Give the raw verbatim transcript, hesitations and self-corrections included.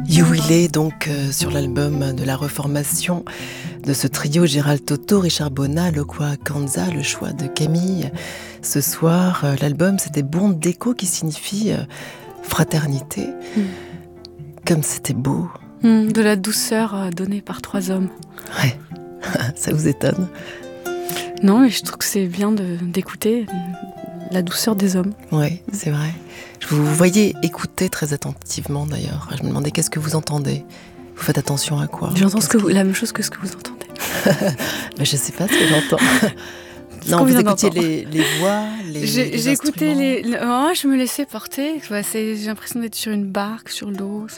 You Will It, donc euh, sur l'album de la reformation de ce trio Gérald Toto, Richard Bona, Lokwa Kanza, le choix de Camille. Ce soir, euh, l'album c'était Bon Déco qui signifie euh, fraternité. Mm. Comme c'était beau. Mm, de la douceur euh, donnée par trois hommes. Ouais, ça vous étonne? Non, mais je trouve que c'est bien de, d'écouter la douceur des hommes. Oui, c'est vrai. Je vous voyais écouter très attentivement d'ailleurs. Je me demandais qu'est-ce que vous entendez. Vous faites attention à quoi? J'entends ce que vous, la même chose que ce que vous entendez. Mais je ne sais pas ce que j'entends. Non, vous écoutiez les, les voix, les, j'ai, les j'ai écouté instruments. les... Oh, je me laissais porter. Bah, c'est, j'ai l'impression d'être sur une barque, sur l'eau.